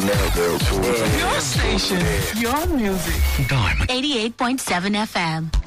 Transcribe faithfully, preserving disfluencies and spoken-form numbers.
out there too. Your station, your music. Diamond. eighty-eight point seven F M.